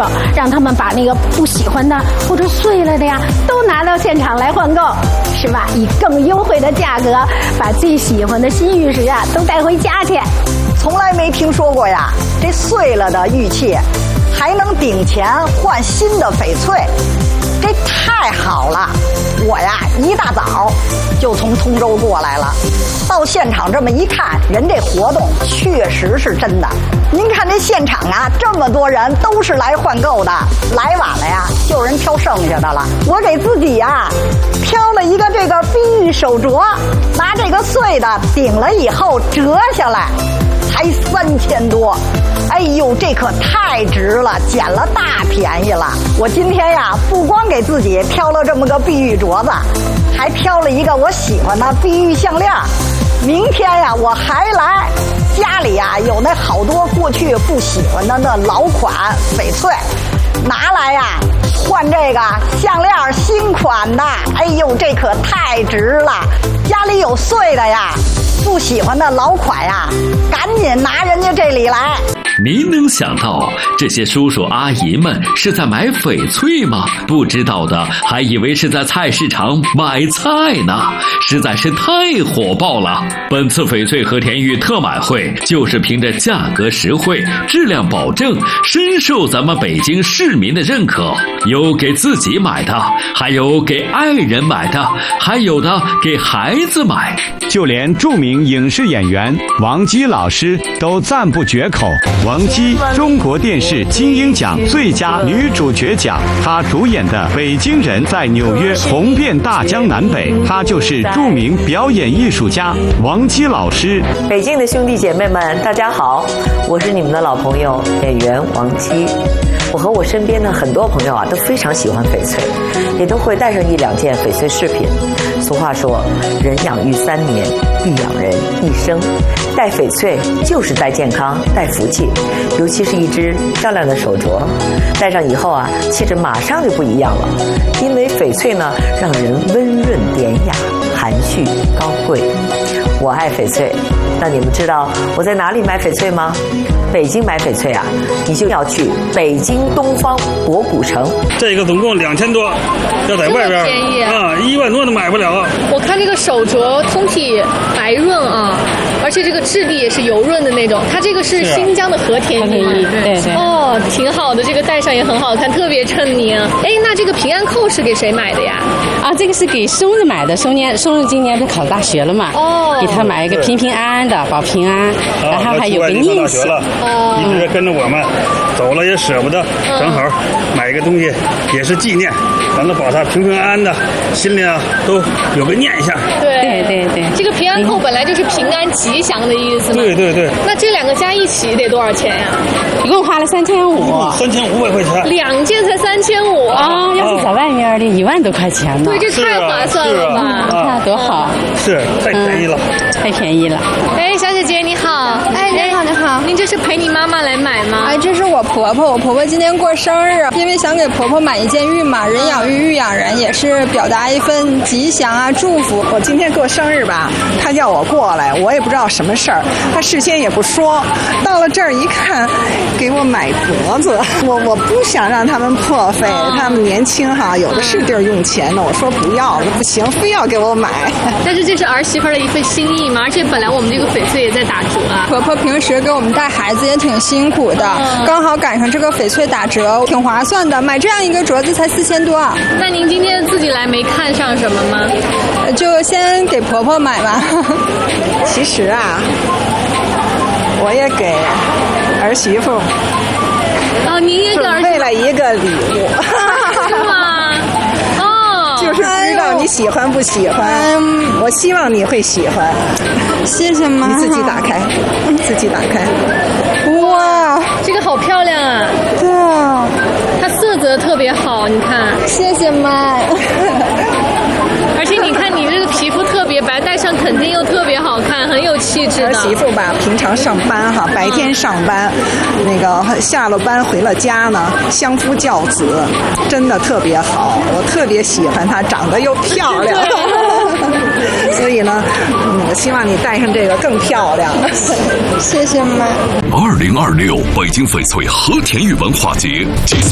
说，让他们把那个不喜欢的或者碎了的呀，都拿到现场来换购，是吧？以更优惠的价格，把最喜欢的新玉石啊都带回家去。 从来没听说过呀，这碎了的玉器还能顶钱换新的翡翠，这太好了！我呀一大早就从通州过来了，到现场这么一看，人这活动确实是真的。您看这现场啊，这么多人都是来换购的，来晚了呀，就有人挑剩下的了。我给自己呀挑了一个这个碧玉手镯，拿这个碎的顶了以后折下来，才3000多。哎呦，这可太值了，捡了大便宜了！我今天呀，不光给自己挑了这么个碧玉镯子，还挑了一个我喜欢的碧玉项链。明天呀，我还来，家里呀有那好多过去不喜欢的那老款翡翠，拿来呀换这个项链新款的。哎呦，这可太值了！家里有碎的呀，不喜欢的老款呀，赶紧拿人家这里来。 您能想到这些叔叔阿姨们是在买翡翠吗？不知道的还以为是在菜市场买菜呢，实在是太火爆了。本次翡翠和田玉特买会就是凭着价格实惠、质量保证，深受咱们北京市民的认可。有给自己买的，还有给爱人买的，还有的给孩子买。 就连著名影视演员王姬老师都赞不绝口。王姬，中国电视金鹰奖最佳女主角奖，她主演的《北京人》在纽约红遍大江南北。她就是著名表演艺术家王姬老师。 北京的兄弟姐妹们，大家好，我是你们的老朋友演员王姬。我和我身边的很多朋友啊，都非常喜欢翡翠，也都会带上1、2件翡翠饰品。俗话说，人养育3年，玉养人1生。戴翡翠就是带健康、带福气，尤其是一只漂亮的手镯，戴上以后啊，气质马上就不一样了。因为翡翠呢，让人温润典雅、含蓄高贵。我爱翡翠，那你们知道我在哪里买翡翠吗？北京买翡翠啊，你就要去北京东方博古城。 这个总共2000多，要在外边便宜啊 ，1万多都买不了。 我看这个手镯通体白润啊，而且这个质地也是油润的那种。它这个是新疆的和田玉， 对。 哦，挺好的，这个戴上也很好看，特别衬您。哎，那这个平安扣是给谁买的呀？ 啊，这个是给孙子买的，孙子今年不考大学了嘛？哦，给他买一个平平安安的，保平安，然后还有个念想。 一直跟着我们走了也舍不得，正好买一个东西也是纪念，完了保他平平安安的，心里啊都有个念想。 对，这个平安扣本来就是平安吉祥的意思嘛。 对。那这2个加一起得多少钱呀？ 一共花了 3500块钱。 2件才3500 啊！要是在外面的1万多块钱呢。 对，这太划算了吧？ 那多好。 是太便宜了， 太便宜了。 哎，小姐姐你好。 哎，你好。 您这是陪你妈妈来买吗？ 哎，这是我婆婆今天过生日，因为想给婆婆买一件玉嘛，人养玉，玉养人，也是表达一份吉祥啊，祝福。 我今天过生日吧，她叫我过来，我也不知道什么事儿，她事先也不说，到了这儿一看，给我买镯子，我不想让他们破费，他们年轻哈，有的是地儿用钱的，我说不要了，不行，非要给我买。 但是这是儿媳妇的一份心意嘛，而且本来我们这个翡翠也在打折啊。 婆婆平时给我们带孩子也挺辛苦的，刚好赶上这个翡翠打折，挺划算的。买这样一个镯子才4000多。 那您今天自己来没看上什么吗？ 就先给婆婆买吧。 其实啊，我也给儿媳妇。 哦，您也给儿媳妇准备了一个礼物。 是吗？哦， 就是不知道你喜欢不喜欢，我希望你会喜欢。 谢谢妈。 你自己打开， 哇， 这个好漂亮啊！ 对啊， 它色泽特别好，你看。 谢谢妈。 而且你看你这个皮肤特别白，戴上肯定又特别好看，很有气质的。 儿媳妇吧，平常上班哈，白天上班，那个下了班回了家呢，相夫教子，真的特别好，我特别喜欢她，长得又漂亮。所以呢，希望你戴上这个更漂亮。 谢谢妈。 2026北京翡翠和田玉文化节。